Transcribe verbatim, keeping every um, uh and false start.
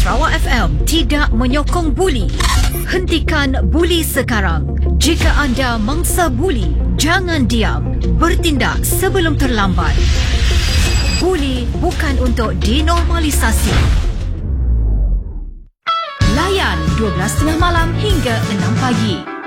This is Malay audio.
Sarawak F M tidak menyokong buli. Hentikan buli sekarang. Jika anda mangsa buli, jangan diam. Bertindak sebelum terlambat. Buli bukan untuk dinormalisasi. Layan dua belas tiga puluh malam hingga enam pagi.